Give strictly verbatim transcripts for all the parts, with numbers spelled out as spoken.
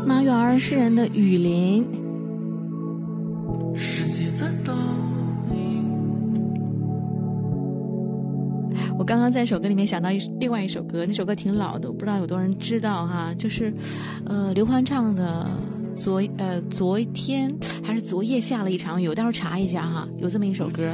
马远诗人的雨林。我刚刚在一首歌里面想到一另外一首歌，那首歌挺老的，我不知道有多少人知道哈，就是呃刘欢唱的昨呃昨天还是昨夜下了一场雨，我待会儿查一下哈，有这么一首歌。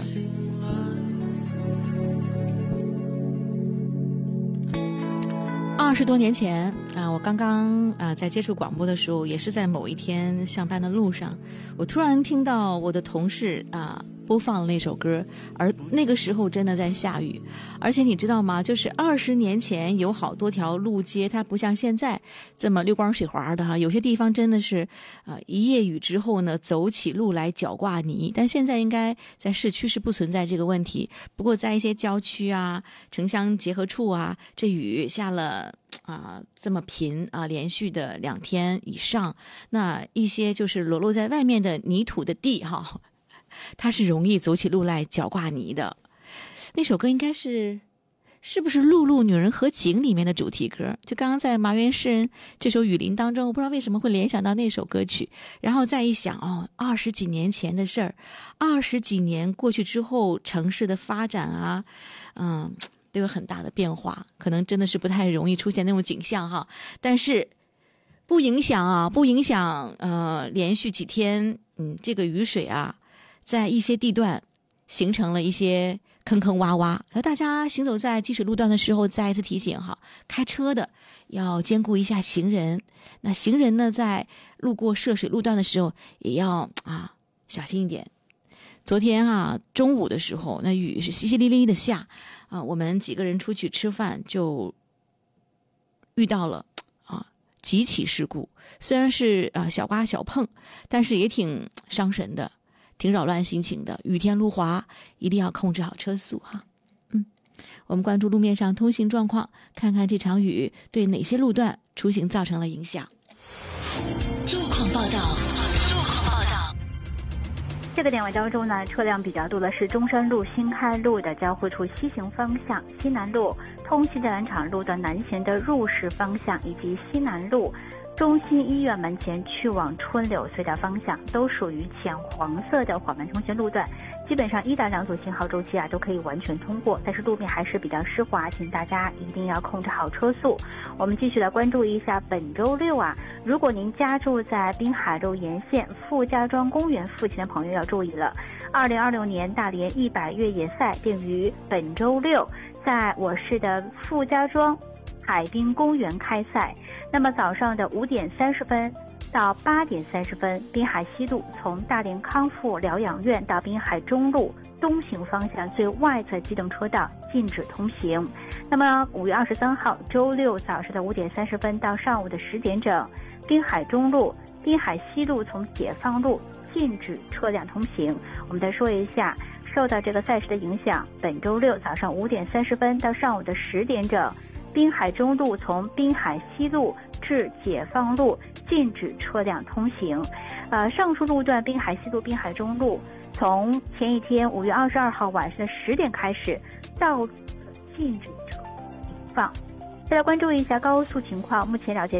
二十多年前啊、呃，我刚刚啊、呃、在接触广播的时候，也是在某一天上班的路上，我突然听到我的同事啊、呃、播放了那首歌，而那个时候真的在下雨，而且你知道吗？就是二十年前有好多条路街，它不像现在这么溜光水滑的哈，有些地方真的是啊、呃、一夜雨之后呢，走起路来脚挂泥。但现在应该在市区是不存在这个问题，不过在一些郊区啊、城乡结合处啊，这雨下了。啊，这么频啊，连续的两天以上，那一些就是裸露在外面的泥土的地哈，它是容易走起路来脚挂泥的。那首歌应该是是不是《露露女人和井》里面的主题歌？就刚刚在麻原诗人这首《雨林》当中，我不知道为什么会联想到那首歌曲，然后再一想哦，二十几年前的事儿，二十几年过去之后，城市的发展啊，嗯。都有很大的变化，可能真的是不太容易出现那种景象哈，但是不影响啊，不影响呃，连续几天，嗯，这个雨水啊，在一些地段形成了一些坑坑洼洼，而大家行走在积水路段的时候，再一次提醒哈，开车的要兼顾一下行人，那行人呢，在路过涉水路段的时候，也要啊小心一点。昨天啊，中午的时候，那雨是淅淅沥沥的下，啊，我们几个人出去吃饭就遇到了啊几起事故，虽然是啊小刮小碰，但是也挺伤神的，挺扰乱心情的。雨天路滑，一定要控制好车速哈。嗯，我们关注路面上通行状况，看看这场雨对哪些路段出行造成了影响。 路况报道。 这个点位当中呢，车辆比较多的是中山路新开路的交汇处西行方向、西南路通西展览场路的南行的入市方向，以及西南路中心医院门前去往春柳隧道方向，都属于浅黄色的缓慢通行路段。基本上一到两组信号周期啊都可以完全通过，但是路面还是比较湿滑，请大家一定要控制好车速。我们继续来关注一下本周六啊，如果您家住在滨海路沿线傅家庄公园附近的朋友要注意了，二零二六年大连一百越野赛定于本周六在我市的傅家庄海滨公园开赛。那么早上的五点三十分到八点三十分，滨海西路从大连康复疗养院到滨海中路东行方向最外侧机动车道禁止通行。那么五月二十三号周六早上的五点三十分到上午的十点整，滨海中路、滨海西路从解放路禁止车辆通行。我们再说一下，受到这个赛事的影响，本周六早上五点三十分到上午的十点整，滨海中路从滨海西路至解放路禁止车辆通行。呃，上述路段滨海西路、滨海中路从前一天五月二十二号晚上的十点开始，道路禁止车停放。再来关注一下高速情况，目前了解